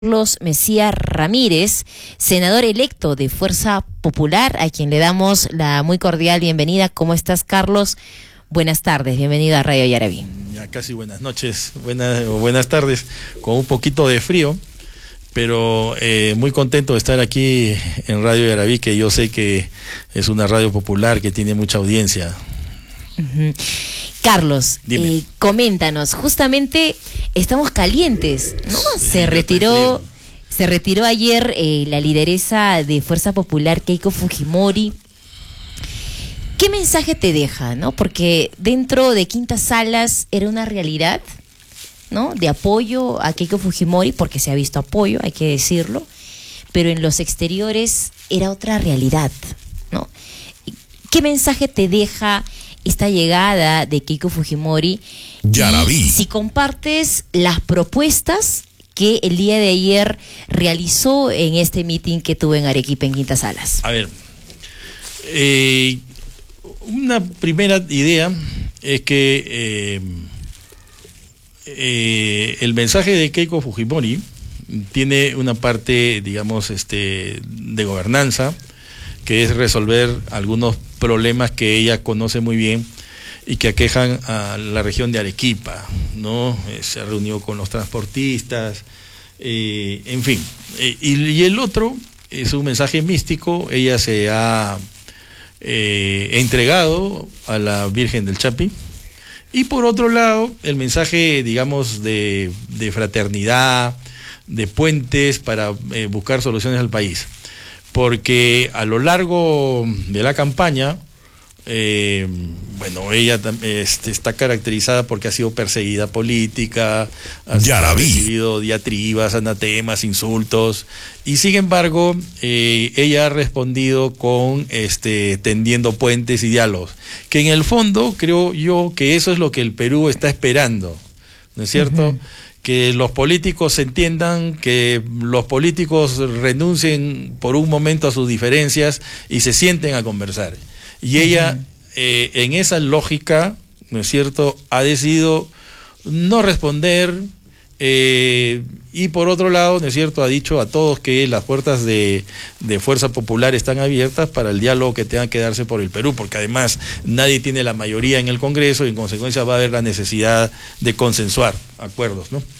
Carlos Mesías Ramírez, senador electo de Fuerza Popular, a quien le damos la muy cordial bienvenida. ¿Cómo estás, Carlos? Buenas tardes, bienvenido a Radio Yarabí. Ya casi buenas noches, buenas tardes, con un poquito de frío, pero muy contento de estar aquí en Radio Yarabí, que yo sé que es una radio popular que tiene mucha audiencia. Carlos, coméntanos, justamente estamos calientes, ¿no? Sí, se retiró ayer la lideresa de Fuerza Popular, Keiko Fujimori. ¿Qué mensaje te deja, no? Porque dentro de Quintas Salas era una realidad, ¿no? De apoyo a Keiko Fujimori, porque se ha visto apoyo, hay que decirlo, pero en los exteriores era otra realidad, ¿no? ¿Qué mensaje te deja esta llegada de Keiko Fujimori? Ya la vi. Y si compartes las propuestas que el día de ayer realizó en este meeting que tuvo en Arequipa, en Quintas Salas. A ver, una primera idea es que el mensaje de Keiko Fujimori tiene una parte, digamos, de gobernanza, que es resolver algunos problemas que ella conoce muy bien y que aquejan a la región de Arequipa, ¿no? Se ha reunido con los transportistas, en fin. Y el otro es un mensaje místico. Ella se ha entregado a la Virgen del Chapi. Y por otro lado, el mensaje, digamos, de fraternidad, de puentes para buscar soluciones al país. Porque a lo largo de la campaña, bueno, ella está caracterizada porque ha sido perseguida política, ha recibido diatribas, anatemas, insultos, y sin embargo, ella ha respondido con tendiendo puentes y diálogos, que en el fondo creo yo que eso es lo que el Perú está esperando, ¿no es cierto? Que los políticos se entiendan, que los políticos renuncien por un momento a sus diferencias y se sienten a conversar. Y ella, en esa lógica, ¿no es cierto?, ha decidido no responder, y por otro lado, ¿no es cierto?, ha dicho a todos que las puertas de Fuerza Popular están abiertas para el diálogo que tenga que darse por el Perú, porque además nadie tiene la mayoría en el Congreso y en consecuencia va a haber la necesidad de consensuar acuerdos, ¿no?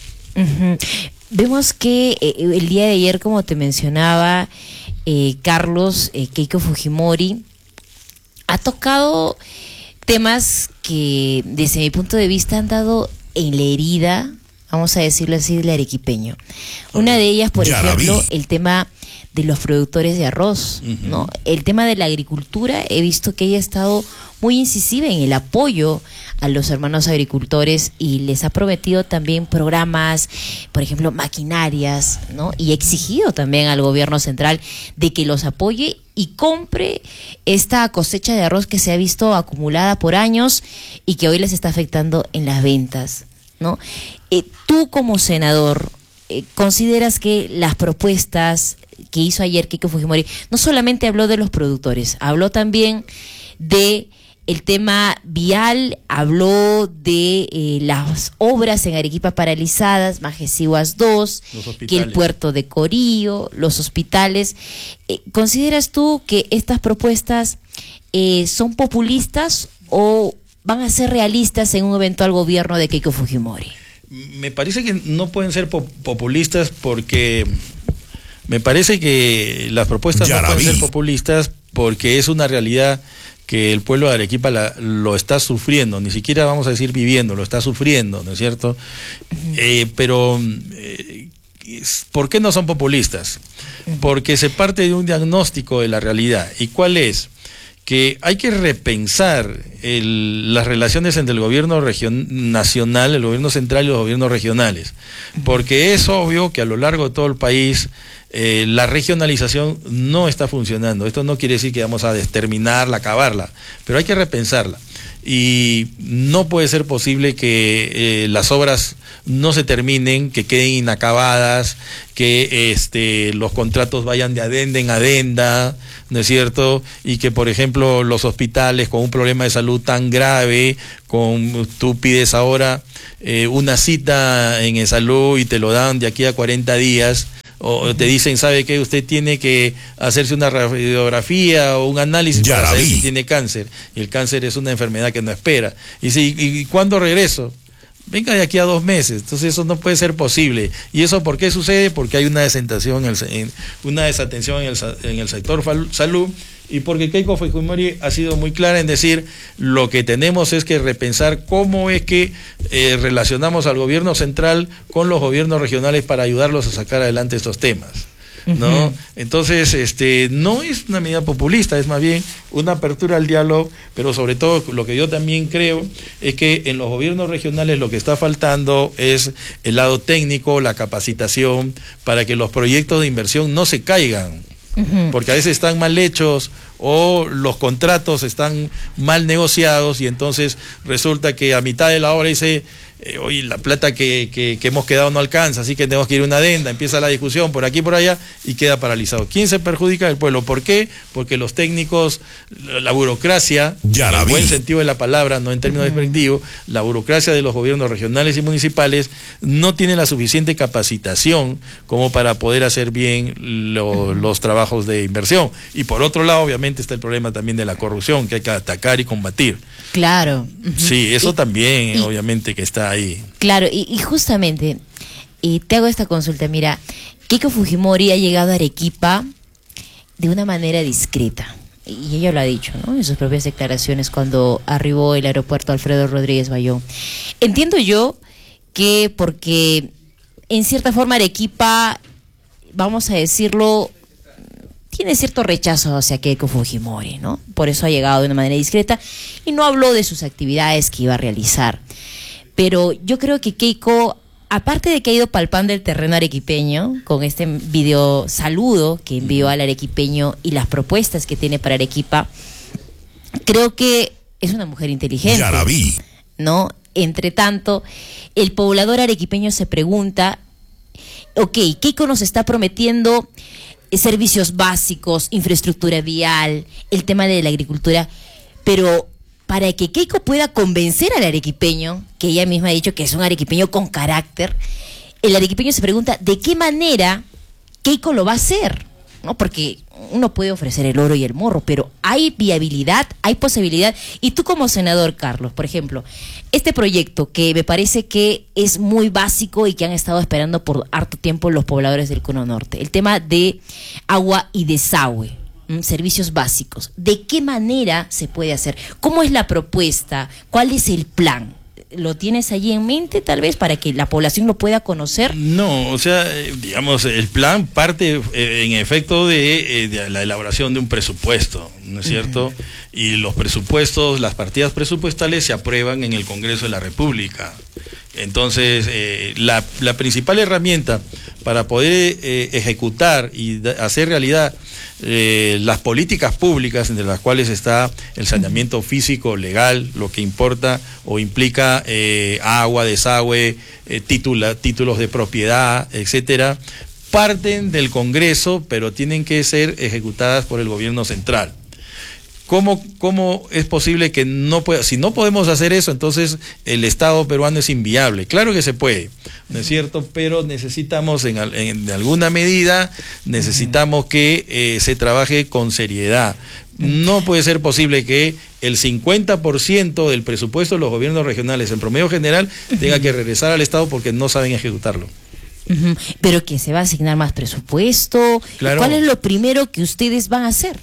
Vemos que el día de ayer, como te mencionaba, Carlos, Keiko Fujimori ha tocado temas que desde mi punto de vista han dado en la herida, vamos a decirlo así, del arequipeño. Una de ellas, por ejemplo, el tema de los productores de arroz, ¿no? El tema de la agricultura, he visto que ella ha estado muy incisiva en el apoyo a los hermanos agricultores y les ha prometido también programas, por ejemplo, maquinarias, ¿no? Y ha exigido también al gobierno central de que los apoye y compre esta cosecha de arroz que se ha visto acumulada por años y que hoy les está afectando en las ventas, ¿no? Tú como senador, ¿consideras que las propuestas que hizo ayer Keiko Fujimori no solamente habló de los productores, habló también de el tema vial, habló de las obras en Arequipa paralizadas, Majesiguas 2, que el puerto de Corío, los hospitales? ¿Consideras tú que estas propuestas son populistas o van a ser realistas en un eventual gobierno de Keiko Fujimori? Me parece que no pueden ser populistas, porque me parece que las propuestas no pueden ser populistas porque es una realidad que el pueblo de Arequipa lo está sufriendo, ni siquiera vamos a decir viviendo, lo está sufriendo, ¿no es cierto? Pero ¿por qué no son populistas? Porque se parte de un diagnóstico de la realidad. ¿Y cuál es? Que hay que repensar las relaciones entre el gobierno nacional, el gobierno central y los gobiernos regionales, porque es obvio que a lo largo de todo el país la regionalización no está funcionando. Esto no quiere decir que vamos a desterminarla, acabarla, pero hay que repensarla. y no puede ser posible que las obras no se terminen, que queden inacabadas, que los contratos vayan de adenda en adenda, ¿no es cierto? Y que, por ejemplo, los hospitales con un problema de salud tan grave, tú pides ahora una cita en salud y te lo dan de aquí a 40 días, o te dicen, ¿sabe qué? Usted tiene que hacerse una radiografía o un análisis para saber si tiene cáncer, y el cáncer es una enfermedad que no espera. ¿Y cuándo regreso? Venga de aquí a 2 meses. Entonces eso no puede ser posible. ¿Y eso por qué sucede? Porque hay una desatención en el sector salud, y porque Keiko Fujimori ha sido muy clara en decir, lo que tenemos es que repensar cómo es que relacionamos al gobierno central con los gobiernos regionales para ayudarlos a sacar adelante estos temas, ¿no? Entonces, no es una medida populista, es más bien una apertura al diálogo, pero sobre todo lo que yo también creo es que en los gobiernos regionales lo que está faltando es el lado técnico, la capacitación, para que los proyectos de inversión no se caigan, porque a veces están mal hechos o los contratos están mal negociados, y entonces resulta que a mitad de la obra dice, oye, la plata que hemos quedado no alcanza, así que tenemos que ir a una adenda, empieza la discusión por aquí y por allá y queda paralizado. ¿Quién se perjudica? El pueblo. ¿Por qué? Porque los técnicos, la burocracia, en el buen sentido de la palabra, no en términos despectivos, la burocracia de los gobiernos regionales y municipales no tiene la suficiente capacitación como para poder hacer bien los trabajos de inversión. Y por otro lado, obviamente, está el problema también de la corrupción, que hay que atacar y combatir. Claro. Sí, eso también, obviamente, que está ahí. Claro, y justamente, te hago esta consulta. Mira, Keiko Fujimori ha llegado a Arequipa de una manera discreta, y ella lo ha dicho, ¿no?, en sus propias declaraciones cuando arribó el aeropuerto Alfredo Rodríguez Bayón. Entiendo yo que porque en cierta forma Arequipa, vamos a decirlo, tiene cierto rechazo hacia Keiko Fujimori, ¿no? Por eso ha llegado de una manera discreta y no habló de sus actividades que iba a realizar. Pero yo creo que Keiko, aparte de que ha ido palpando el terreno arequipeño con este video saludo que envió al arequipeño y las propuestas que tiene para Arequipa, creo que es una mujer inteligente. Ya la vi. ¿No? Entre tanto, el poblador arequipeño se pregunta, ok, Keiko nos está prometiendo servicios básicos, infraestructura vial, el tema de la agricultura, pero para que Keiko pueda convencer al arequipeño, que ella misma ha dicho que es un arequipeño con carácter, el arequipeño se pregunta de qué manera Keiko lo va a hacer, ¿no? Porque uno puede ofrecer el oro y el morro, pero hay viabilidad, hay posibilidad. Y tú como senador, Carlos, por ejemplo, este proyecto que me parece que es muy básico y que han estado esperando por harto tiempo los pobladores del Cono Norte, el tema de agua y desagüe, servicios básicos, ¿de qué manera se puede hacer? ¿Cómo es la propuesta? ¿Cuál es el plan? ¿Lo tienes allí en mente, tal vez, para que la población lo pueda conocer? No, o sea, digamos, el plan parte en efecto de la elaboración de un presupuesto, ¿no es cierto? Y los presupuestos, las partidas presupuestales se aprueban en el Congreso de la República. Entonces, la principal herramienta para poder ejecutar y hacer realidad las políticas públicas, entre las cuales está el saneamiento físico, legal, lo que importa o implica agua, desagüe, títulos de propiedad, etcétera, parten del Congreso, pero tienen que ser ejecutadas por el gobierno central. ¿Cómo es posible que no pueda? Si no podemos hacer eso, entonces el Estado peruano es inviable. Claro que se puede, ¿no es cierto? Pero necesitamos, en alguna medida, necesitamos que se trabaje con seriedad. No puede ser posible que el 50% del presupuesto de los gobiernos regionales, en promedio general, tenga que regresar al Estado porque no saben ejecutarlo. Pero que se va a asignar más presupuesto. Claro. ¿Cuál es lo primero que ustedes van a hacer?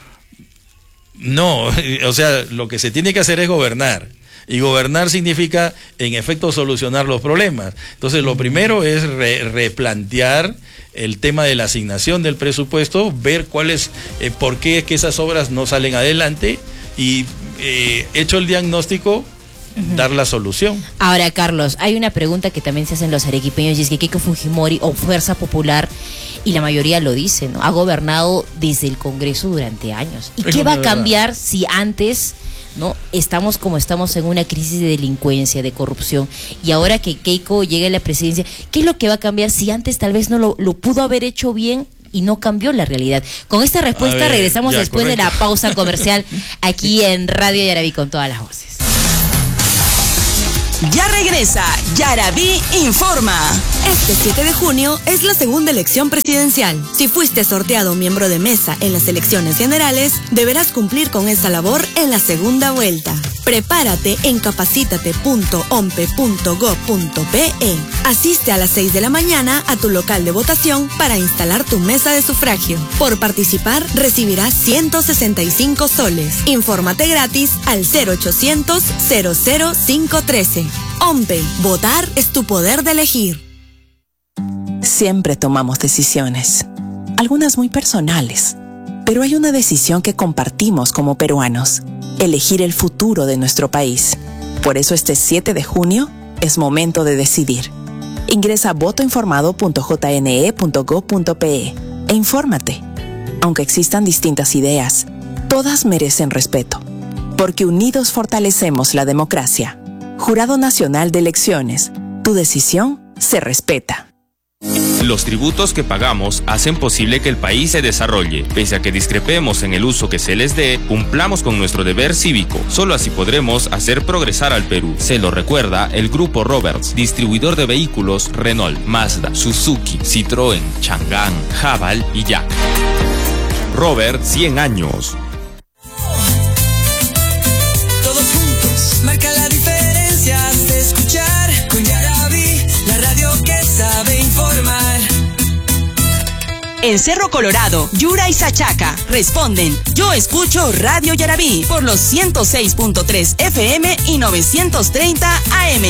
No, o sea, lo que se tiene que hacer es gobernar. Y gobernar significa, en efecto, solucionar los problemas. Entonces, lo primero es replantear el tema de la asignación del presupuesto, ver cuál es, por qué es que esas obras no salen adelante y, hecho el diagnóstico, dar la solución. Ahora, Carlos, hay una pregunta que también se hacen los arequipeños, y es que Keiko Fujimori o Fuerza Popular, y la mayoría lo dice, ¿no?, ha gobernado desde el Congreso durante años. ¿Y qué va a cambiar si antes ¿no? Estamos como estamos en una crisis de delincuencia, de corrupción, y ahora que Keiko llegue a la presidencia, ¿qué es lo que va a cambiar si antes tal vez no lo pudo haber hecho bien y no cambió la realidad? Con esta respuesta regresamos después de la pausa comercial aquí en Radio Yarabí con todas las voces. Ya regresa Yarabí Informa. Este 7 de junio es la segunda elección presidencial. Si fuiste sorteado miembro de mesa en las elecciones generales, deberás cumplir con esa labor en la segunda vuelta. Prepárate en capacitate.ompe.go.pe. Asiste a las 6 de la mañana a tu local de votación para instalar tu mesa de sufragio. Por participar, recibirás 165 soles. Infórmate gratis al 0800 00513. OMPE, votar es tu poder de elegir. Siempre tomamos decisiones, algunas muy personales, pero hay una decisión que compartimos como peruanos: elegir el futuro de nuestro país. Por eso este 7 de junio es momento de decidir. Ingresa a votoinformado.jne.go.pe e infórmate. Aunque existan distintas ideas, todas merecen respeto, porque unidos fortalecemos la democracia. Jurado Nacional de Elecciones, tu decisión se respeta. Los tributos que pagamos hacen posible que el país se desarrolle. Pese a que discrepemos en el uso que se les dé, cumplamos con nuestro deber cívico. Solo así podremos hacer progresar al Perú. Se lo recuerda el Grupo Roberts, distribuidor de vehículos Renault, Mazda, Suzuki, Citroën, Chang'an, Haval y Jack. Robert, 100 años. Todos juntos, marca la diferencia de escuchar con Yarabí, la radio que sabe informar. En Cerro Colorado, Yura y Sachaca responden: yo escucho Radio Yarabí por los 106.3 FM y 930 AM.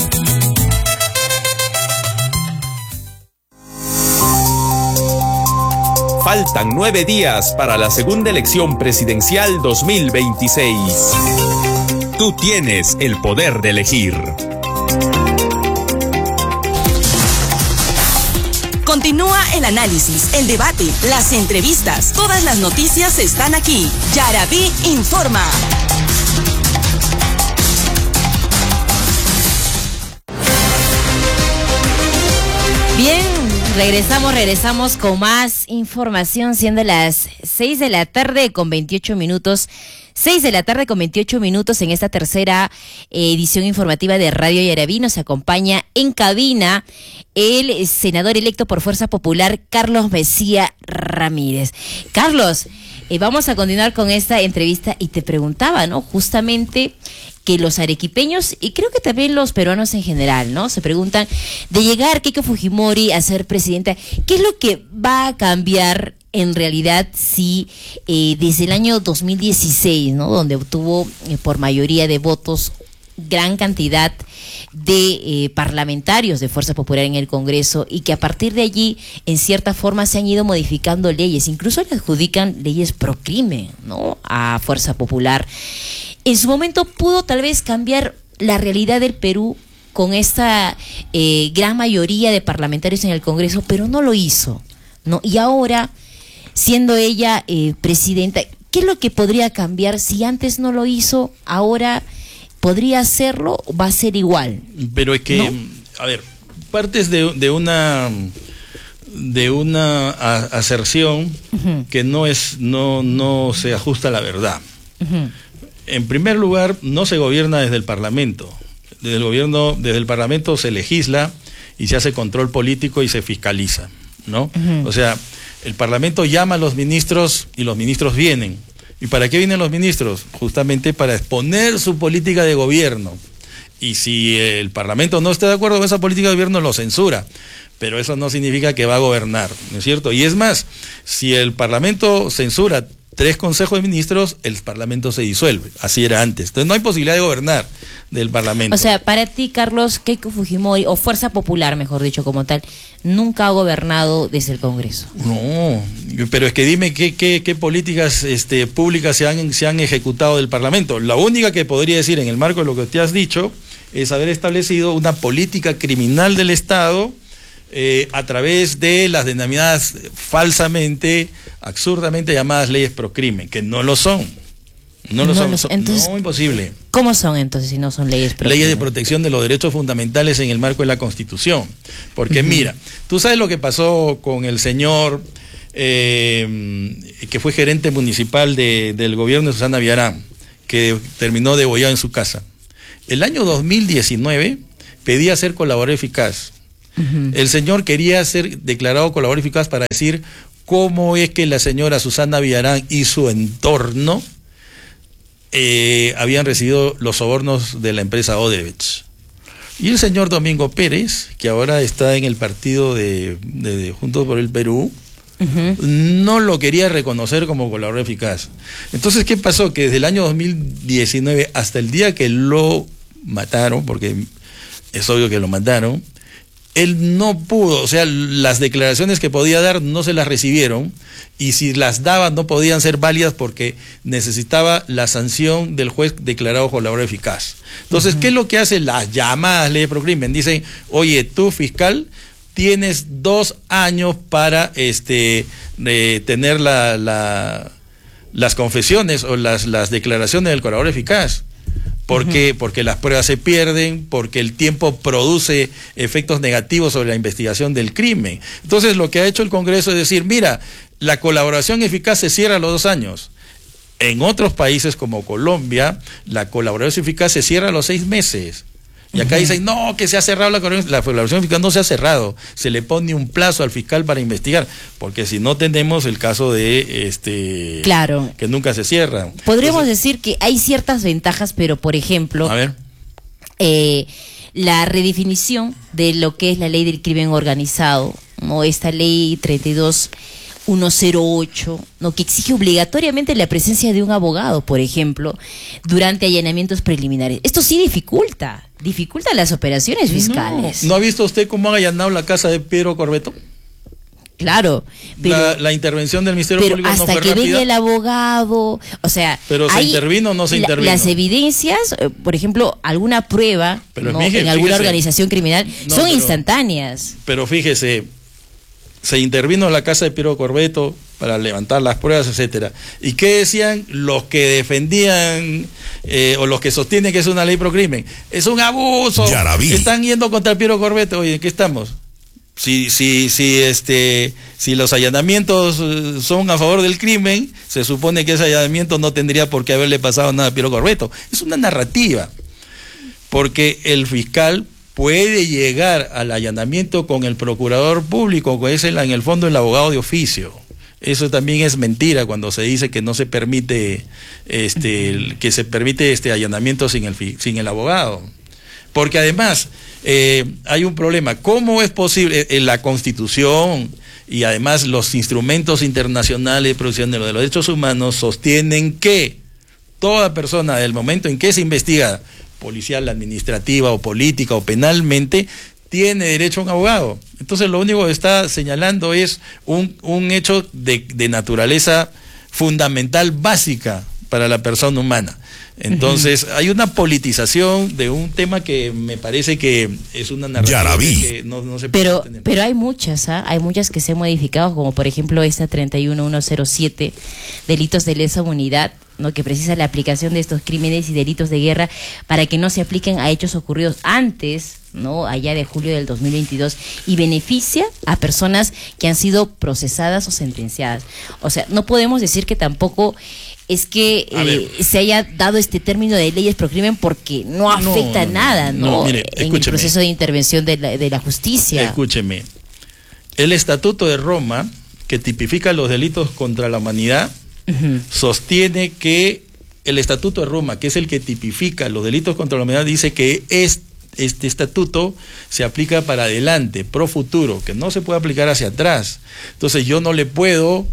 Faltan 9 días para la segunda elección presidencial 2026. Tú tienes el poder de elegir. Continúa el análisis, el debate, las entrevistas. Todas las noticias están aquí. Yarabí Informa. Bien, regresamos con más información, siendo las 6 de la tarde con 28 minutos. 6 de la tarde con 28 minutos en esta tercera edición informativa de Radio Yarabí. Nos acompaña en cabina el senador electo por Fuerza Popular, Carlos Mejía Ramírez. Carlos, vamos a continuar con esta entrevista y te preguntaba, ¿no? Justamente que los arequipeños y creo que también los peruanos en general, ¿no? Se preguntan, de llegar Keiko Fujimori a ser presidenta, ¿qué es lo que va a cambiar en realidad si desde el año 2016, ¿no? Donde obtuvo por mayoría de votos gran cantidad de parlamentarios de Fuerza Popular en el Congreso, y que a partir de allí en cierta forma se han ido modificando leyes, incluso le adjudican leyes pro crimen, ¿no? A Fuerza Popular. En su momento pudo tal vez cambiar la realidad del Perú con esta gran mayoría de parlamentarios en el Congreso, pero no lo hizo, ¿no? Y ahora, siendo ella presidenta, ¿qué es lo que podría cambiar? Si antes no lo hizo, ahora podría hacerlo, o va a ser igual. Pero es que, ¿no? A ver, partes de una aserción que no se ajusta a la verdad. En primer lugar, no se gobierna desde el Parlamento. Desde el Parlamento se legisla y se hace control político y se fiscaliza, ¿no? O sea, el Parlamento llama a los ministros y los ministros vienen. ¿Y para qué vienen los ministros? Justamente para exponer su política de gobierno. Y si el Parlamento no está de acuerdo con esa política de gobierno, lo censura. Pero eso no significa que va a gobernar, ¿no es cierto? Y es más, si el Parlamento censura 3 consejos de ministros, el Parlamento se disuelve. Así era antes. Entonces no hay posibilidad de gobernar del Parlamento. O sea, para ti, Carlos, Keiko Fujimori, o Fuerza Popular, mejor dicho, como tal, nunca ha gobernado desde el Congreso. No, pero es que dime qué políticas públicas se han ejecutado del Parlamento. La única que podría decir en el marco de lo que te has dicho es haber establecido una política criminal del Estado a través de las denominadas falsamente, absurdamente llamadas leyes pro crimen, que no lo son. No lo son. Entonces, no, imposible. ¿Cómo son entonces si no son leyes propias? Leyes de protección de los derechos fundamentales en el marco de la Constitución. Porque mira, tú sabes lo que pasó con el señor que fue gerente municipal del gobierno de Susana Villarán, que terminó degollado en su casa. El año 2019 pedía ser colaborador eficaz. El señor quería ser declarado colaborador eficaz para decir cómo es que la señora Susana Villarán y su entorno habían recibido los sobornos de la empresa Odebrecht. Y el señor Domingo Pérez, que ahora está en el partido de Juntos por el Perú, no lo quería reconocer como colaborador eficaz. Entonces, ¿qué pasó? Que desde el año 2019 hasta el día que lo mataron, porque es obvio que lo mataron, él no pudo, o sea, las declaraciones que podía dar no se las recibieron, y si las daba no podían ser válidas porque necesitaba la sanción del juez declarado colaborador eficaz. Entonces, ¿qué es lo que hace las llamadas leyes pro crimen? Dicen, oye, tú fiscal tienes 2 años para tener las confesiones o las declaraciones del colaborador eficaz. ¿Por qué? Porque las pruebas se pierden, porque el tiempo produce efectos negativos sobre la investigación del crimen. Entonces, lo que ha hecho el Congreso es decir, mira, la colaboración eficaz se cierra a los 2 años. En otros países como Colombia, la colaboración eficaz se cierra a los 6 meses. Y acá dicen, no, que se ha cerrado la colaboración eficaz. No se ha cerrado, se le pone un plazo al fiscal para investigar, porque si no tenemos el caso de claro, que nunca se cierra. Podríamos decir que hay ciertas ventajas, pero por ejemplo, a ver, la redefinición de lo que es la ley del crimen organizado, ¿no? Esta ley 32.108, ¿no? Que exige obligatoriamente la presencia de un abogado, por ejemplo, durante allanamientos preliminares. Esto sí dificulta las operaciones fiscales. ¿No ha visto usted cómo han allanado la casa de Piero Corbeto? Claro, pero la intervención del Ministerio Público no fue rápida. Hasta que venga el abogado, o sea, pero ¿se intervino o no se intervino? Las evidencias, por ejemplo, alguna prueba, ¿no? En alguna organización criminal, son instantáneas. Pero fíjese, se intervino en la casa de Piero Corbeto para levantar las pruebas, etcétera. ¿Y qué decían los que defendían o los que sostienen que es una ley pro crimen? Es un abuso. Están yendo contra el Piero Corbeto. Oye, ¿en qué estamos? Si los allanamientos son a favor del crimen, se supone que ese allanamiento no tendría por qué haberle pasado nada a Piero Corbeto. Es una narrativa, porque el fiscal puede llegar al allanamiento con el procurador público, que es en el fondo el abogado de oficio. Eso también es mentira cuando se dice que no se permite que se permite allanamiento sin el abogado. Porque además hay un problema. ¿Cómo es posible la Constitución y además los instrumentos internacionales de protección de los derechos humanos sostienen que toda persona, del momento en que se investiga policial, administrativa o política o penalmente, tiene derecho a un abogado? Entonces lo único que está señalando es un hecho de naturaleza fundamental, básica para la persona humana. Entonces hay una politización de un tema que me parece que es una narrativa que no se puede tener. Pero hay muchas, hay muchas que se han modificado, como por ejemplo esta 31.107, delitos de lesa humanidad, ¿no? Que precisa la aplicación de estos crímenes y delitos de guerra para que no se apliquen a hechos ocurridos antes, ¿no? Allá de julio del 2022, y beneficia a personas que han sido procesadas o sentenciadas. O sea, no podemos decir que tampoco es que se haya dado este término de leyes pro crimen porque no afecta nada, ¿no? Mire, en el proceso de intervención de la justicia. Escúcheme, el Estatuto de Roma, que tipifica los delitos contra la humanidad, sostiene que el Estatuto de Roma, que es el que tipifica los delitos contra la humanidad, dice que este estatuto se aplica para adelante, pro futuro, que no se puede aplicar hacia atrás. Entonces yo no le puedo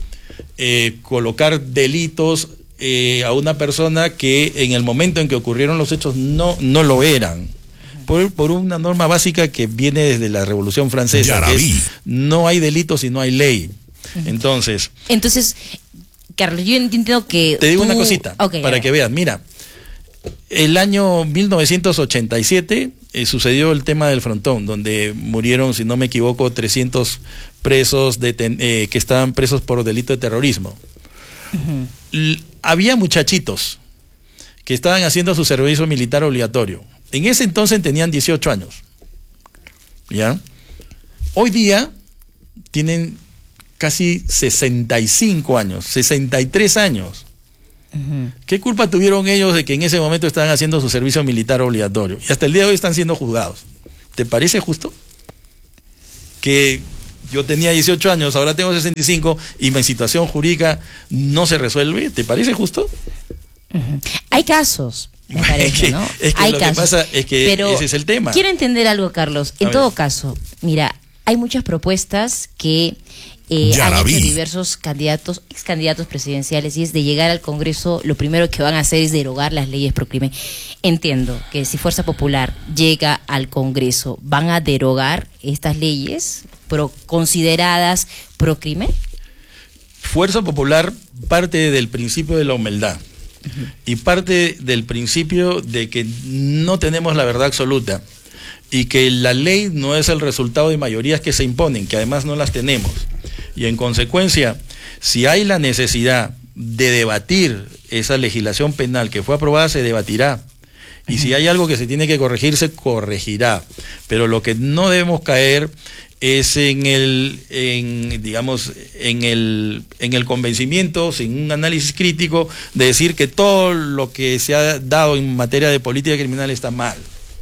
colocar delitos a una persona que en el momento en que ocurrieron los hechos no lo eran. Por una norma básica que viene desde la Revolución Francesa, que es, no hay delito si no hay ley. Entonces, Carlos, yo entiendo que te digo una cosita, para que veas. Mira, el año 1987 sucedió el tema del Frontón, donde murieron, si no me equivoco, 300 presos que estaban presos por delito de terrorismo. Había muchachitos que estaban haciendo su servicio militar obligatorio. En ese entonces tenían 18 años. ¿Ya? Hoy día tienen casi 65 años, 63 años. ¿Qué culpa tuvieron ellos de que en ese momento estaban haciendo su servicio militar obligatorio? Y hasta el día de hoy están siendo juzgados. ¿Te parece justo? Que yo tenía 18 años, ahora tengo 65 y mi situación jurídica no se resuelve. ¿Te parece justo? Hay casos, me parece, ¿no? Es que hay lo casos, que pasa es que ese es el tema. Quiero entender algo, Carlos. En todo caso, mira, hay muchas propuestas que han hecho diversos candidatos, ex candidatos presidenciales, y es de llegar al Congreso, lo primero que van a hacer es derogar las leyes pro crimen. Entiendo que si Fuerza Popular llega al Congreso, ¿van a derogar estas leyes consideradas pro crimen? Fuerza Popular parte del principio de la humildad y parte del principio de que no tenemos la verdad absoluta y que la ley no es el resultado de mayorías que se imponen, que además no las tenemos. Y en consecuencia, si hay la necesidad de debatir esa legislación penal que fue aprobada, se debatirá. Y si hay algo que se tiene que corregir, se corregirá. Pero lo que no debemos caer es en el convencimiento, sin un análisis crítico, de decir que todo lo que se ha dado en materia de política criminal está mal.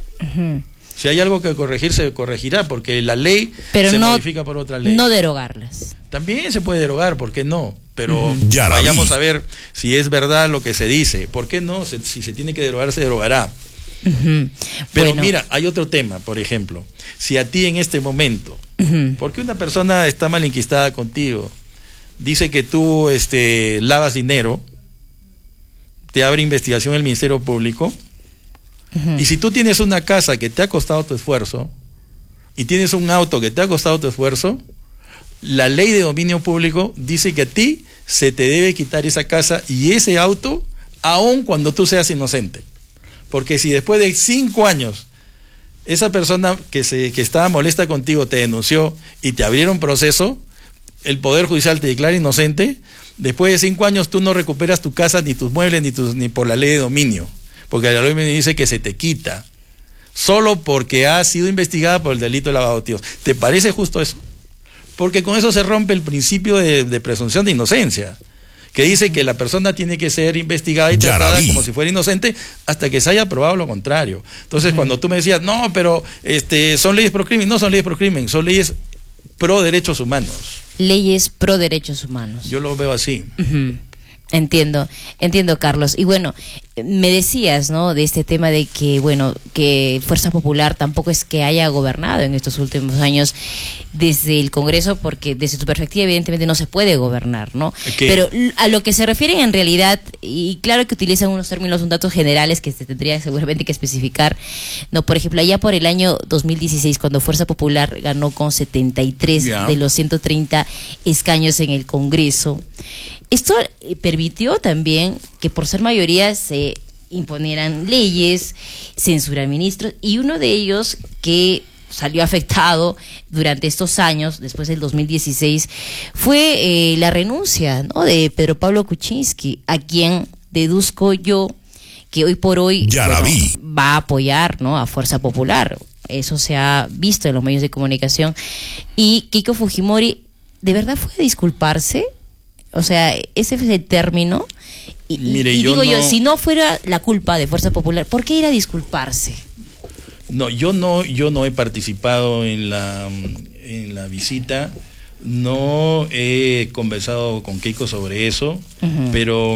Si hay algo que corregir, se corregirá, porque la ley se modifica por otra ley. No derogarlas. También se puede derogar, ¿por qué no? Pero vayamos a ver si es verdad lo que se dice. ¿Por qué no? Si se tiene que derogar, se derogará. Pero mira, hay otro tema, por ejemplo. Si a ti en este momento, porque una persona está mal enquistada contigo, dice que tú lavas dinero, te abre investigación el Ministerio Público, y si tú tienes una casa que te ha costado tu esfuerzo, y tienes un auto que te ha costado tu esfuerzo, la ley de dominio público dice que a ti se te debe quitar esa casa y ese auto, aun cuando tú seas inocente. Porque si después de 5 años esa persona que estaba molesta contigo te denunció y te abrieron proceso, el Poder Judicial te declara inocente, después de 5 años tú no recuperas tu casa, ni tus muebles, ni por la ley de dominio. Porque la ley me dice que se te quita, solo porque has sido investigada por el delito de lavado de activos. ¿Te parece justo eso? Porque con eso se rompe el principio de presunción de inocencia, que dice que la persona tiene que ser investigada y tratada como si fuera inocente hasta que se haya probado lo contrario. Entonces, cuando tú me decías, no, pero son leyes pro crimen, no son leyes pro crimen, son leyes pro derechos humanos. Leyes pro derechos humanos. Yo lo veo así. Entiendo, Carlos. Y bueno, me decías, ¿no?, de este tema de que, bueno, que Fuerza Popular tampoco es que haya gobernado en estos últimos años desde el Congreso, porque desde tu perspectiva evidentemente no se puede gobernar, ¿no? Pero a lo que se refieren en realidad, y claro que utilizan unos términos, datos generales que se tendría seguramente que especificar, ¿no? Por ejemplo, allá por el año 2016, cuando Fuerza Popular ganó con 73 de los 130 escaños en el Congreso, esto permitió también que por ser mayoría se imponieran leyes, censurar ministros, y uno de ellos que salió afectado durante estos años, después del 2016, fue la renuncia, ¿no?, de Pedro Pablo Kuczynski, a quien deduzco yo que hoy por hoy va a apoyar, ¿no?, a Fuerza Popular. Eso se ha visto en los medios de comunicación. Y Keiko Fujimori, ¿de verdad fue a disculparse? O sea, ese es el término. Y digo yo, si no fuera la culpa de Fuerza Popular, ¿por qué ir a disculparse? No, yo no he participado en la visita, no he conversado con Keiko sobre eso, pero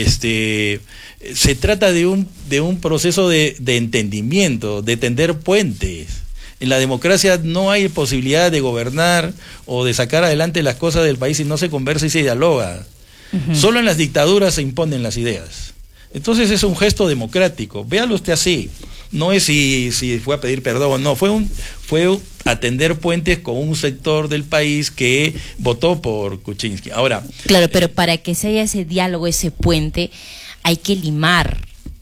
se trata de un proceso de entendimiento, de tender puentes. En la democracia no hay posibilidad de gobernar o de sacar adelante las cosas del país si no se conversa y se dialoga. Solo en las dictaduras se imponen las ideas. Entonces es un gesto democrático. Véalo usted así. No es si fue a pedir perdón, no. Fue a tender puentes con un sector del país que votó por Kuczynski. Ahora, claro, pero para que se haya ese diálogo, ese puente, hay que limar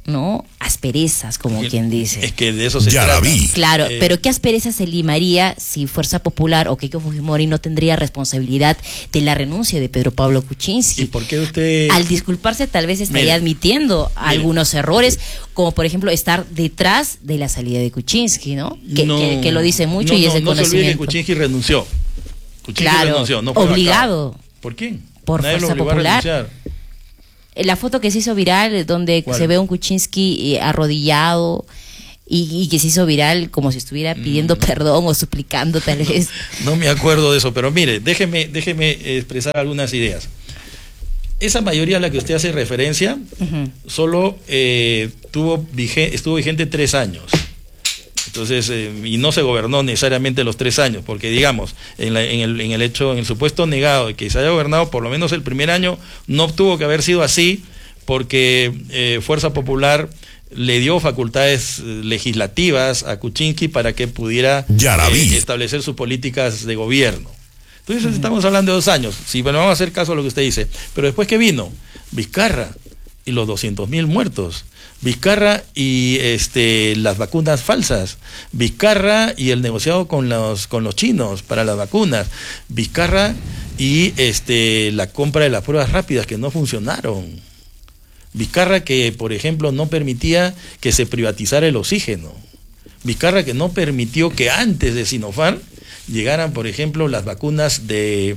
¿no? Asperezas, como quien dice. Es que de eso se trata. Claro, pero ¿qué asperezas se limaría si Fuerza Popular o Keiko Fujimori no tendría responsabilidad de la renuncia de Pedro Pablo Kuczynski? ¿Y por qué usted...? Al disculparse tal vez estaría admitiendo algunos errores, como por ejemplo estar detrás de la salida de Kuczynski, ¿no? Que lo dice mucho y es de conocimiento. No se olvide que Kuczynski renunció. Renunció, no obligado. ¿Por quién? Por Nadie Fuerza lo obligó a Popular. La foto que se hizo viral, donde se ve a un Kuczynski arrodillado y que se hizo viral como si estuviera pidiendo perdón o suplicando tal vez. No me acuerdo de eso, pero mire, déjeme expresar algunas ideas. Esa mayoría a la que usted hace referencia solo estuvo vigente 3 años. Entonces, y no se gobernó necesariamente los 3 años, porque digamos, en el supuesto negado de que se haya gobernado por lo menos el primer año, no tuvo que haber sido así, porque Fuerza Popular le dio facultades legislativas a Kuczynski para que pudiera establecer sus políticas de gobierno. Entonces estamos hablando de 2 años, sí, bueno, vamos a hacer caso a lo que usted dice, pero después que vino Vizcarra y los 200.000 muertos, Vizcarra y las vacunas falsas, Vizcarra y el negociado con los chinos para las vacunas, Vizcarra y la compra de las pruebas rápidas que no funcionaron, Vizcarra que por ejemplo no permitía que se privatizara el oxígeno, Vizcarra que no permitió que antes de Sinopharm llegaran, por ejemplo, las vacunas de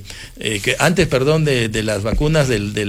las vacunas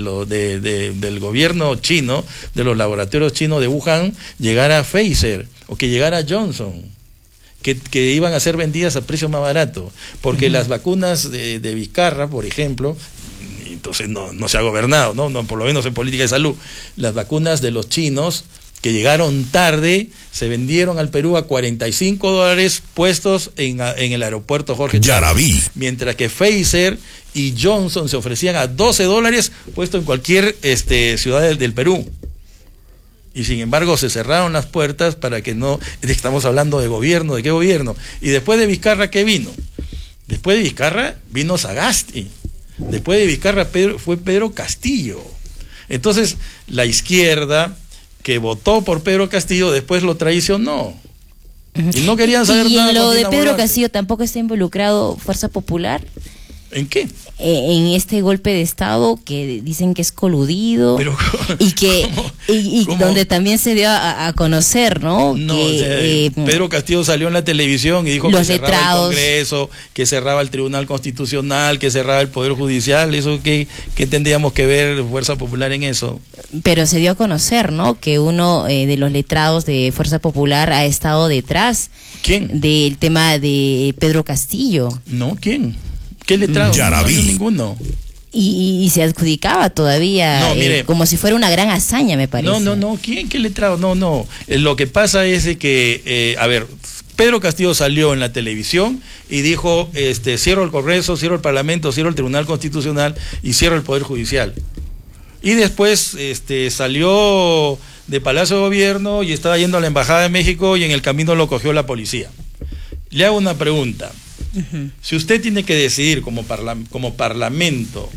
del gobierno chino, de los laboratorios chinos de Wuhan, llegara Pfizer o que llegara Johnson, que iban a ser vendidas a precio más barato, porque las vacunas de Vizcarra, por ejemplo, entonces no se ha gobernado, no, por lo menos en política de salud, las vacunas de los chinos que llegaron tarde, se vendieron al Perú a $45 puestos en el aeropuerto Jorge Chávez, mientras que Pfizer y Johnson se ofrecían a $12 puestos en cualquier ciudad del Perú. Y sin embargo se cerraron las puertas para que no... Estamos hablando de gobierno, ¿de qué gobierno? Y después de Vizcarra, ¿qué vino? Después de Vizcarra vino Sagasti. Después de Vizcarra fue Pedro Castillo. Entonces la izquierda que votó por Pedro Castillo después lo traicionó. Y no querían saber nada. ¿Y en lo de Pedro Castillo tampoco está involucrado Fuerza Popular? ¿En qué? En este golpe de Estado que dicen que es coludido. Pero, y que donde también se dio a conocer, ¿no? Que, Pedro Castillo salió en la televisión y dijo que cerraba el Congreso, que cerraba el Tribunal Constitucional, que cerraba el Poder Judicial. ¿Eso qué tendríamos que ver Fuerza Popular en eso? Pero se dio a conocer, ¿no? Que uno de los letrados de Fuerza Popular ha estado detrás. ¿Quién? Del tema de Pedro Castillo. No, ¿quién? ¿Qué letrado? No hay ninguno. Y se adjudicaba todavía como si fuera una gran hazaña, me parece. No, ¿quién? ¿Qué letrado? No. Lo que pasa es que, Pedro Castillo salió en la televisión y dijo, cierro el Congreso, cierro el Parlamento, cierro el Tribunal Constitucional y cierro el Poder Judicial. Y después salió de Palacio de Gobierno y estaba yendo a la Embajada de México y en el camino lo cogió la policía. Le hago una pregunta. Si usted tiene que decidir como parlamento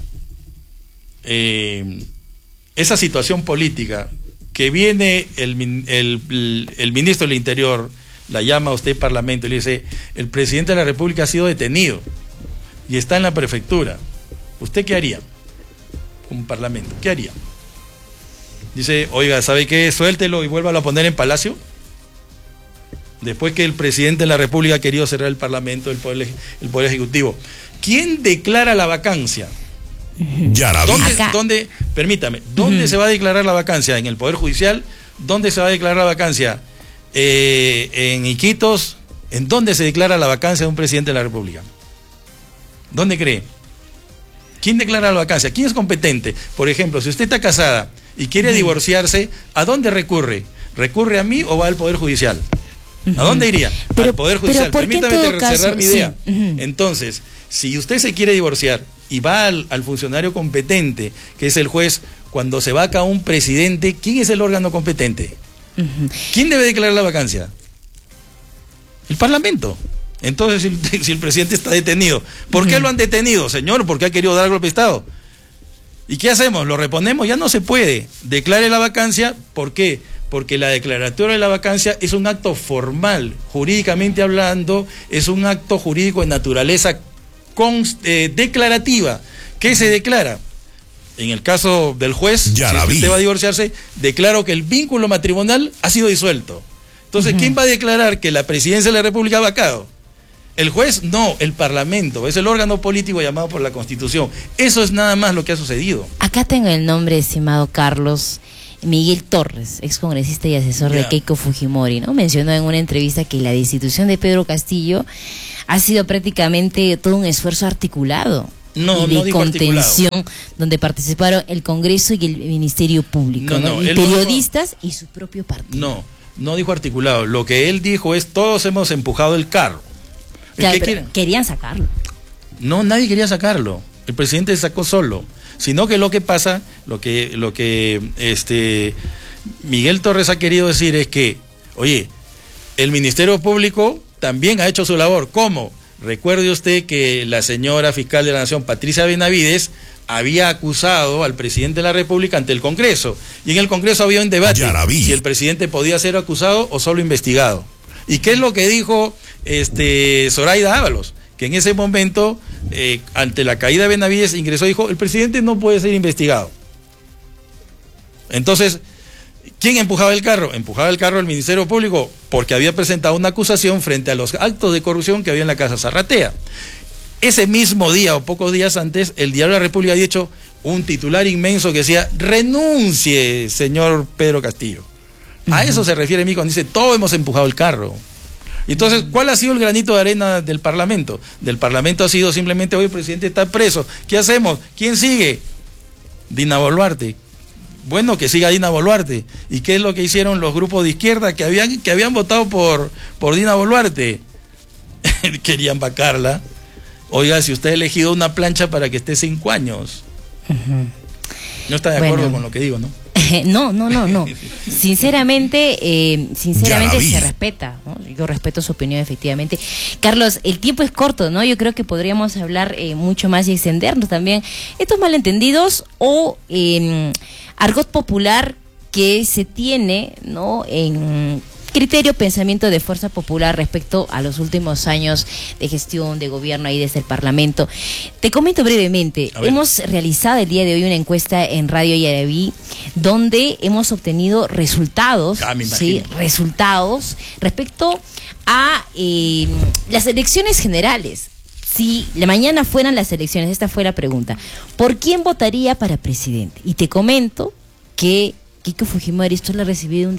esa situación política que viene el ministro del Interior, la llama a usted parlamento y le dice, el presidente de la República ha sido detenido y está en la prefectura, ¿usted qué haría como parlamento? ¿Qué haría? Dice, oiga, ¿sabe qué? Suéltelo y vuélvalo a poner en Palacio. Después que el presidente de la República ha querido cerrar el Parlamento, el Poder Ejecutivo. ¿Quién declara la vacancia? ¿Dónde se va a declarar la vacancia? ¿En el Poder Judicial? ¿Dónde se va a declarar la vacancia? ¿En Iquitos? ¿En dónde se declara la vacancia de un presidente de la República? ¿Dónde cree? ¿Quién declara la vacancia? ¿Quién es competente? Por ejemplo, si usted está casada y quiere divorciarse, ¿a dónde recurre? ¿Recurre a mí o va al Poder Judicial? ¿A dónde iría? Al Poder Judicial. Permítame cerrar mi idea. Entonces, si usted se quiere divorciar y va al funcionario competente, que es el juez, cuando se vaca un presidente, ¿quién es el órgano competente? ¿Quién debe declarar la vacancia? El Parlamento. Entonces, si el presidente está detenido, ¿por qué lo han detenido, señor? Porque ha querido dar golpe de Estado. ¿Y qué hacemos? ¿Lo reponemos? Ya no se puede. Declare la vacancia. ¿Por qué? porque la declaratoria de la vacancia es un acto formal, jurídicamente hablando, es un acto jurídico de naturaleza declarativa. ¿Qué se declara? En el caso del juez, si usted va a divorciarse, declaro que el vínculo matrimonial ha sido disuelto. Entonces, ¿quién va a declarar que la presidencia de la República ha vacado? ¿El juez? No, el Parlamento. Es el órgano político llamado por la Constitución. Eso es nada más lo que ha sucedido. Acá tengo el nombre, estimado Carlos. Miguel Torres, excongresista y asesor de Keiko Fujimori, ¿no? Mencionó en una entrevista que la destitución de Pedro Castillo ha sido prácticamente todo un esfuerzo articulado. De contención, donde participaron el Congreso y el Ministerio Público, y periodistas y su propio partido. No dijo articulado. Lo que él dijo es: todos hemos empujado el carro. Claro, querían sacarlo. No, nadie quería sacarlo. El presidente se sacó solo. Sino que lo que pasa, lo que Miguel Torres ha querido decir es que, oye, el Ministerio Público también ha hecho su labor. ¿Cómo? Recuerde usted que la señora fiscal de la Nación, Patricia Benavides, había acusado al presidente de la República ante el Congreso. Y en el Congreso había un debate si el presidente podía ser acusado o solo investigado. ¿Y qué es lo que dijo Zoraida Ábalos? Que en ese momento, ante la caída de Benavides, ingresó y dijo: el presidente no puede ser investigado. Entonces, ¿quién empujaba el carro? Empujaba el carro el Ministerio Público, porque había presentado una acusación frente a los actos de corrupción que había en la Casa Zarratea. Ese mismo día o pocos días antes, el Diario de la República había hecho un titular inmenso que decía: renuncie, señor Pedro Castillo. A eso se refiere a mí cuando dice: todos hemos empujado el carro. Entonces, ¿cuál ha sido el granito de arena del Parlamento? Del Parlamento ha sido simplemente: hoy el presidente está preso, ¿qué hacemos? ¿Quién sigue? Dina Boluarte. Bueno, que siga Dina Boluarte. ¿Y qué es lo que hicieron los grupos de izquierda que habían votado por Dina Boluarte? Querían vacarla. Oiga, si usted ha elegido una plancha para que esté 5 años. No está de acuerdo con lo que digo, ¿no? No. Sinceramente se respeta, ¿no? Yo respeto su opinión, efectivamente. Carlos, el tiempo es corto, ¿no? Yo creo que podríamos hablar mucho más y extendernos también. Estos malentendidos o argot popular que se tiene, ¿no? En criterio, pensamiento de Fuerza Popular respecto a los últimos años de gestión, de gobierno ahí desde el Parlamento. Te comento brevemente, hemos realizado el día de hoy una encuesta en Radio Yaraví donde hemos obtenido resultados, resultados respecto a las elecciones generales. Si la mañana fueran las elecciones, esta fue la pregunta: ¿por quién votaría para presidente? Y te comento que Keiko Fujimori solo ha recibido un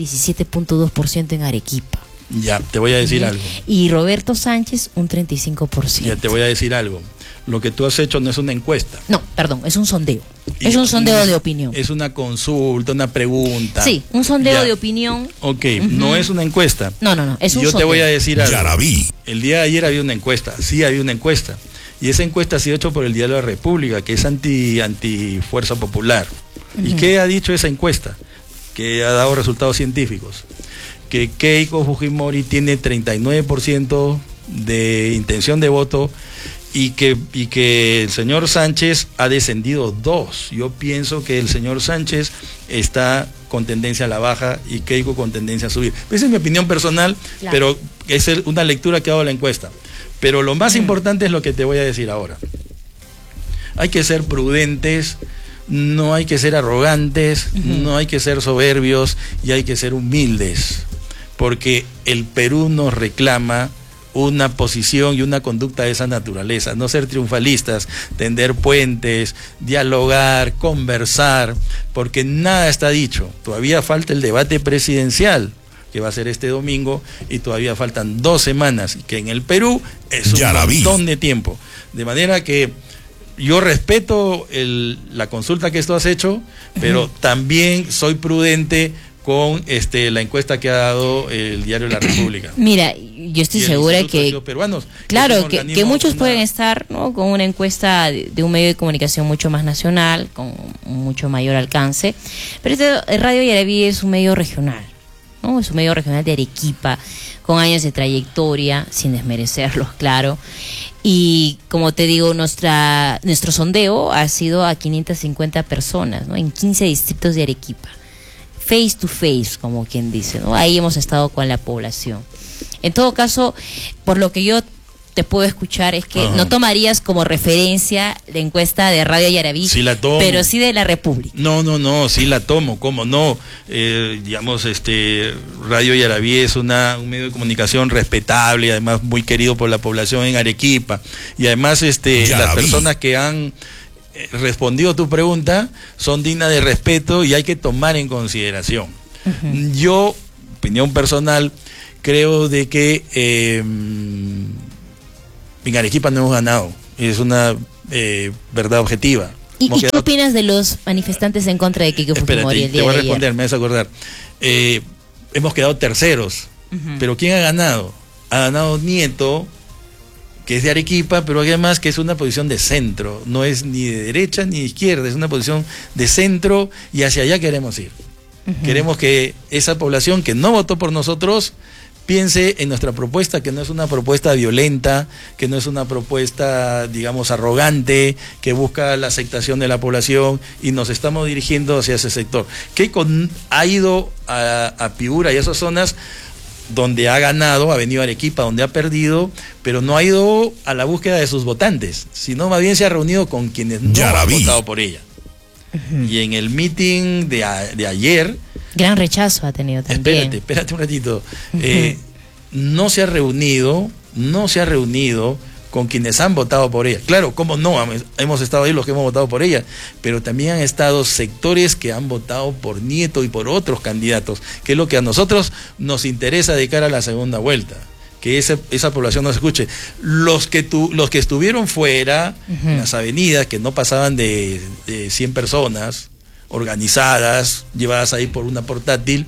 17.2% en Arequipa. Ya, te voy a decir algo. Y Roberto Sánchez un 35%. Ya, te voy a decir algo. Lo que tú has hecho no es una encuesta. No, perdón, es un sondeo. Es un sondeo de opinión. Es una consulta, una pregunta. Sí, un sondeo de opinión. Ok, no es una encuesta. No, es un sondeo. Yo te voy a decir algo. El día de ayer había una encuesta. Sí, había una encuesta. Y esa encuesta ha sido hecha por el Diario de la República, que es anti Fuerza Popular. ¿Y qué ha dicho esa encuesta? Que ha dado resultados científicos. Que Keiko Fujimori tiene 39% de intención de voto y que el señor Sánchez ha descendido 2. Yo pienso que el señor Sánchez está con tendencia a la baja y Keiko con tendencia a subir. Esa es mi opinión personal, claro, pero es una lectura que ha dado la encuesta. Pero lo más importante es lo que te voy a decir ahora. Hay que ser prudentes, no hay que ser arrogantes, no hay que ser soberbios y hay que ser humildes, porque el Perú nos reclama una posición y una conducta de esa naturaleza, no ser triunfalistas, tender puentes, dialogar, conversar, porque nada está dicho. Todavía falta el debate presidencial, que va a ser este domingo, y todavía faltan 2 semanas, que en el Perú es un montón de tiempo. De manera que yo respeto la consulta que tú has hecho, pero también soy prudente con la encuesta que ha dado el Diario de la República. Mira, yo estoy segura que peruanos, claro, que muchos pueden estar, ¿no?, con una encuesta de un medio de comunicación mucho más nacional, con mucho mayor alcance, pero Radio Yaraví es un medio regional, ¿no? Es un medio regional de Arequipa, con años de trayectoria, sin desmerecerlos, claro. Y como te digo, nuestro sondeo ha sido a 550 personas, ¿no?, en 15 distritos de Arequipa. face to face, como quien dice, ¿no? Ahí hemos estado con la población. En todo caso, por lo que yo te puedo escuchar es que no tomarías como referencia la encuesta de Radio Yarabí, sí la tomo, pero sí de la República. No, sí la tomo, ¿cómo no? Digamos, Radio Yarabí es un medio de comunicación respetable y además muy querido por la población en Arequipa, y además las personas que han respondido a tu pregunta son dignas de respeto y hay que tomar en consideración. Yo, opinión personal, creo de que en Arequipa no hemos ganado, es una verdad objetiva. ¿Y qué opinas de los manifestantes en contra de Keiko Fujimori el día de ayer? Te voy a responder, me vas a acordar. Hemos quedado terceros, pero ¿quién ha ganado? Ha ganado Nieto, que es de Arequipa, pero además que es una posición de centro, no es ni de derecha ni de izquierda, es una posición de centro y hacia allá queremos ir. Queremos que esa población que no votó por nosotros piense en nuestra propuesta, que no es una propuesta violenta, que no es una propuesta, digamos, arrogante, que busca la aceptación de la población, y nos estamos dirigiendo hacia ese sector. Keiko ha ido a Piura y a esas zonas donde ha ganado, ha venido a Arequipa donde ha perdido, pero no ha ido a la búsqueda de sus votantes, sino más bien se ha reunido con quienes no han votado por ella. Y en el meeting de ayer... Gran rechazo ha tenido también. Espérate un ratito. No se ha reunido con quienes han votado por ella. Claro, cómo no, hemos estado ahí los que hemos votado por ella, pero también han estado sectores que han votado por Nieto y por otros candidatos, que es lo que a nosotros nos interesa de cara a la segunda vuelta. Que esa población no se escuche. Los que estuvieron fuera, en las avenidas, que no pasaban de 100 personas, organizadas, llevadas ahí por una portátil,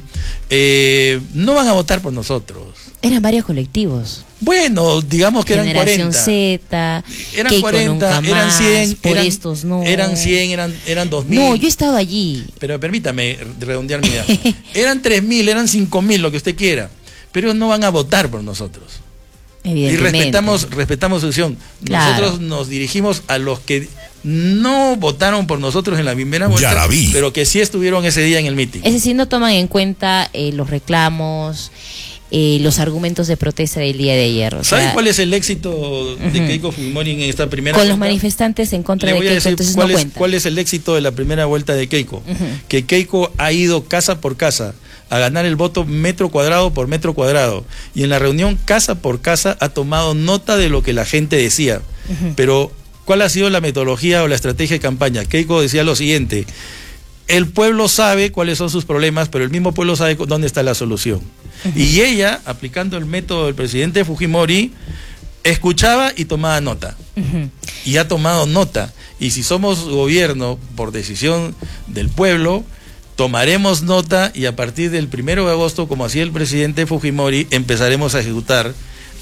no van a votar por nosotros. Eran varios colectivos. Bueno, digamos que Generación eran 40. Z, eran Keiko 40, eran 100, por estos no. Eran 100, eran 2000. No, yo he estado allí. Pero permítame redondear mi idea. Eran 3000, eran 5000, lo que usted quiera. Pero no van a votar por nosotros. Y respetamos su decisión. Claro. Nosotros nos dirigimos a los que no votaron por nosotros en la primera vuelta, pero que sí estuvieron ese día en el mitin. Es decir, no toman en cuenta los reclamos, los argumentos de protesta del día de ayer. ¿Sabes cuál es el éxito de Keiko Fujimori en esta primera vuelta? Con los manifestantes en contra de Keiko, entonces no cuenta. ¿Cuál es el éxito de la primera vuelta de Keiko? Que Keiko ha ido casa por casa a ganar el voto metro cuadrado por metro cuadrado, y en la reunión casa por casa ha tomado nota de lo que la gente decía. Pero ¿cuál ha sido la metodología o la estrategia de campaña? Keiko decía lo siguiente: el pueblo sabe cuáles son sus problemas, pero el mismo pueblo sabe dónde está la solución. Y ella, aplicando el método del presidente Fujimori, escuchaba y tomaba nota. Y ha tomado nota. Y si somos gobierno por decisión del pueblo, tomaremos nota, y a partir del 1 de agosto, como hacía el presidente Fujimori, empezaremos a ejecutar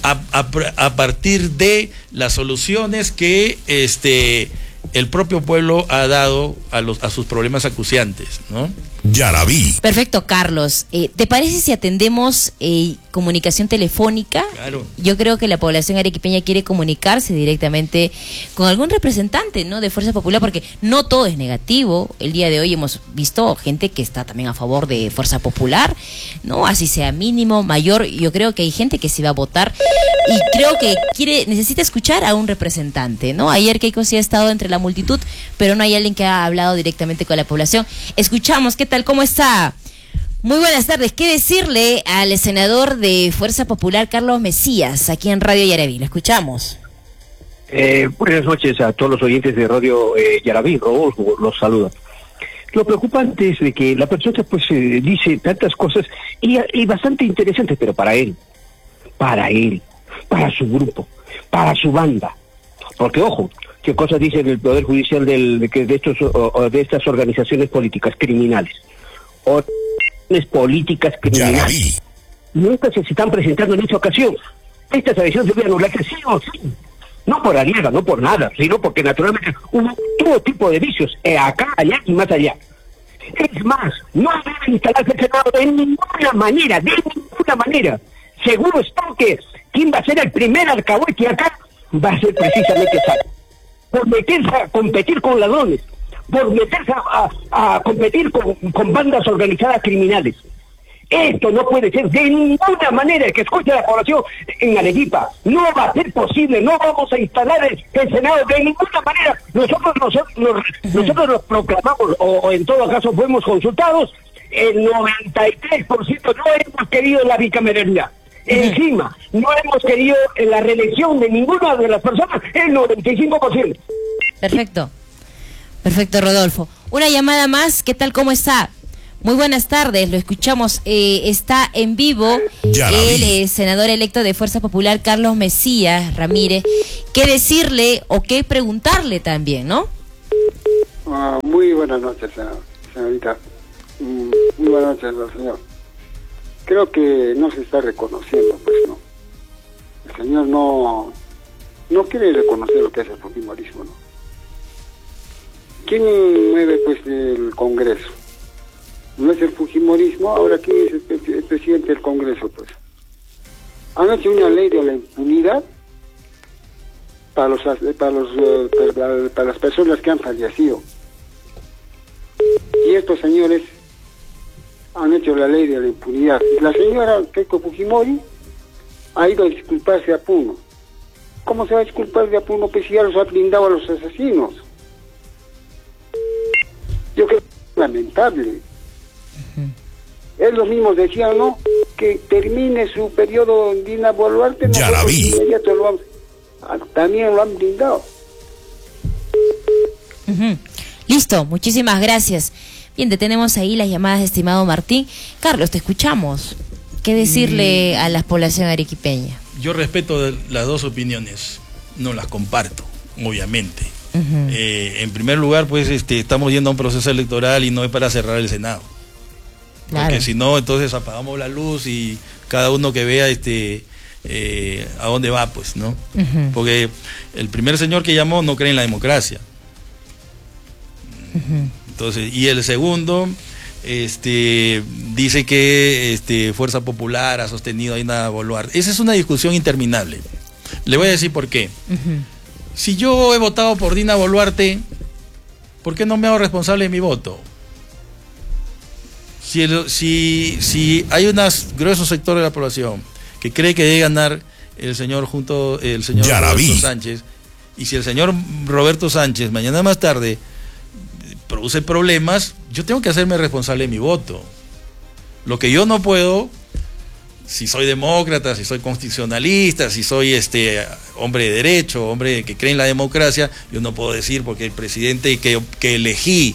a partir de las soluciones que el propio pueblo ha dado a sus problemas acuciantes, ¿no? Yarabí. Perfecto, Carlos. ¿Te parece si atendemos comunicación telefónica? Claro. Yo creo que la población arequipeña quiere comunicarse directamente con algún representante, ¿no?, de Fuerza Popular, porque no todo es negativo. El día de hoy hemos visto gente que está también a favor de Fuerza Popular, ¿no? Así sea mínimo, mayor. Yo creo que hay gente que sí va a votar y creo que necesita escuchar a un representante, ¿no? Ayer Keiko sí ha estado entre la multitud, pero no hay alguien que ha hablado directamente con la población. Escuchamos. ¿Qué tal? ¿Cómo está? Muy buenas tardes. ¿Qué decirle al senador de Fuerza Popular, Carlos Mesías, aquí en Radio Yarabí? Lo escuchamos. Buenas noches a todos los oyentes de Radio Yarabí. Rodolfo los saluda. Lo preocupante es de que la persona pues dice tantas cosas y bastante interesantes, pero para él, para su grupo, para su banda. Porque ojo, qué cosas dice el Poder Judicial de estas organizaciones políticas criminales. Políticas criminales. Nunca se están presentando en esta ocasión. Estas elecciones debían anularse sí o sí. No por Aliaga, no por nada, sino porque naturalmente hubo todo tipo de vicios, acá, allá y más allá. Es más, no debe instalarse el Senado de ninguna manera. Seguro está que quien va a ser el primer alcahuete acá va a ser precisamente Sara. Por meterse a competir con ladrones, por meterse a competir con bandas organizadas criminales. Esto no puede ser de ninguna manera, que escuche la población en Arequipa. No va a ser posible, no vamos a instalar el Senado de ninguna manera. Nosotros nos proclamamos, o en todo caso fuimos consultados, el 93% no hemos querido la bicameralidad. Encima, no hemos querido la reelección de ninguna de las personas, el 95%. Perfecto, Rodolfo. Una llamada más, ¿qué tal, cómo está? Muy buenas tardes, lo escuchamos, está en vivo el senador electo de Fuerza Popular, Carlos Mesías Ramírez. ¿Qué decirle o qué preguntarle también, no? Muy buenas noches, señorita. Muy buenas noches, señor. Creo que no se está reconociendo, pues no. El señor no quiere reconocer lo que es el fujimorismo, ¿no? ¿Quién mueve, pues, el Congreso? No es el fujimorismo. Ahora ¿quién es el presidente del Congreso? Pues han hecho una ley de la impunidad para las personas que han fallecido, y estos señores han hecho la ley de la impunidad. La señora Keiko Fujimori ha ido a disculparse a Puno. ¿Cómo se va a disculpar de a Puno, pues, si ya los ha blindado a los asesinos? Yo creo que es lamentable. Es lo mismo, decían, ¿no? Que termine su periodo Dina Boluarte, ya la vi. También lo han blindado. Listo, muchísimas gracias. Bien, detenemos ahí las llamadas, estimado Martín. Carlos, te escuchamos. ¿Qué decirle a la población arequipeña? Yo respeto las dos opiniones, no las comparto, obviamente. En primer lugar, pues estamos yendo a un proceso electoral y no es para cerrar el Senado. Claro. Porque si no, entonces apagamos la luz y cada uno que vea a dónde va, pues, ¿no? Porque el primer señor que llamó no cree en la democracia. Entonces, y el segundo dice que Fuerza Popular ha sostenido a Dina Boluarte. Esa es una discusión interminable. Le voy a decir por qué. Si yo he votado por Dina Boluarte, ¿por qué no me hago responsable de mi voto? Si hay un grueso sector de la población que cree que debe ganar el señor Roberto Sánchez, y si el señor Roberto Sánchez mañana más tarde produce problemas, yo tengo que hacerme responsable de mi voto. Lo que yo no puedo, si soy demócrata, si soy constitucionalista, si soy hombre de derecho, hombre que cree en la democracia, yo no puedo decir porque el presidente que elegí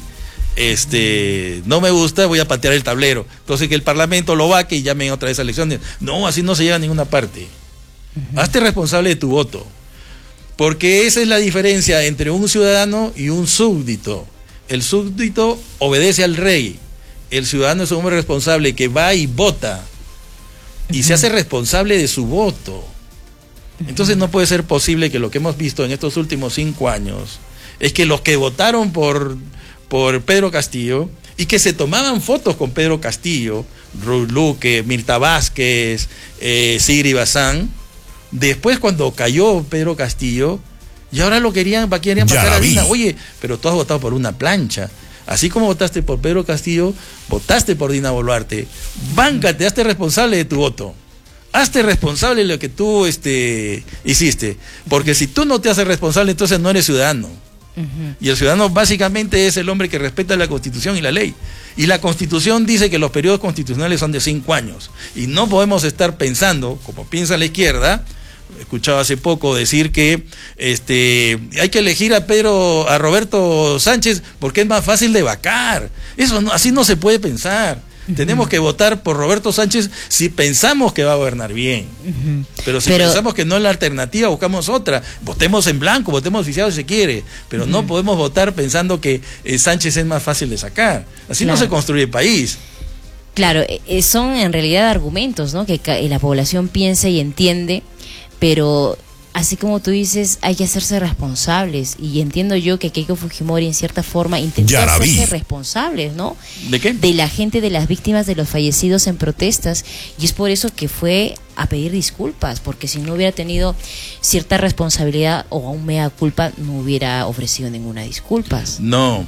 no me gusta, voy a patear el tablero. Entonces que el Parlamento lo vaque y llamen otra vez a elecciones. No, así no se llega a ninguna parte. Hazte responsable de tu voto, porque esa es la diferencia entre un ciudadano y un súbdito. El súbdito obedece al rey, el ciudadano es un hombre responsable que va y vota y se hace responsable de su voto. Entonces no puede ser posible que lo que hemos visto en estos últimos 5 años es que los que votaron por Pedro Castillo y que se tomaban fotos con Pedro Castillo, Ruth Luque, Mirta Vázquez, Sigrid Bazán, después cuando cayó Pedro Castillo, y ahora querían pasar a Dina. Oye, pero tú has votado por una plancha. Así como votaste por Pedro Castillo, votaste por Dina Boluarte. Báncate, hazte responsable de tu voto. Hazte responsable de lo que tú hiciste. Porque si tú no te haces responsable, entonces no eres ciudadano. Y el ciudadano básicamente es el hombre que respeta la Constitución y la ley. Y la Constitución dice que los periodos constitucionales son de 5 años. Y no podemos estar pensando, como piensa la izquierda. Escuchaba hace poco decir que hay que elegir a Roberto Sánchez porque es más fácil de vacar. Eso no, así no se puede pensar. Tenemos que votar por Roberto Sánchez si pensamos que va a gobernar bien. Pero si pensamos que no es la alternativa, buscamos otra. Votemos en blanco, votemos oficiado si se quiere. Pero no podemos votar pensando que Sánchez es más fácil de sacar. Así no se construye el país. Claro, son en realidad argumentos, ¿no? Que la población piensa y entiende. Pero así como tú dices, hay que hacerse responsables. Y entiendo yo que Keiko Fujimori en cierta forma intentó hacerse responsables, ¿no? ¿De qué? De la gente, de las víctimas, de los fallecidos en protestas. Y es por eso que fue a pedir disculpas, porque si no hubiera tenido cierta responsabilidad o un mea culpa, no hubiera ofrecido ninguna disculpas. No,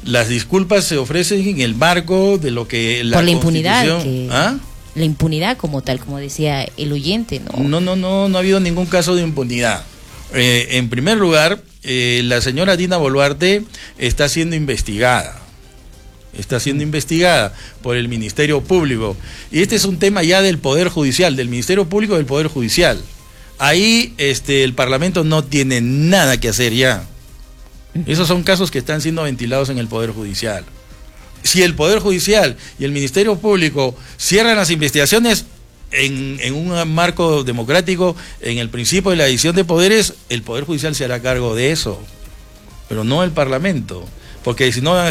las disculpas se ofrecen en el marco de lo que la impunidad. ¿Ah? La impunidad como tal, como decía el oyente, ¿no? No ha habido ningún caso de impunidad. En primer lugar, la señora Dina Boluarte está siendo investigada. Está siendo investigada por el Ministerio Público. Y este es un tema ya del Poder Judicial, del Ministerio Público del Poder Judicial. Ahí el Parlamento no tiene nada que hacer ya. Esos son casos que están siendo ventilados en el Poder Judicial. Si el Poder Judicial y el Ministerio Público cierran las investigaciones en un marco democrático, en el principio de la división de poderes, el Poder Judicial se hará cargo de eso, pero no el Parlamento, porque si no van a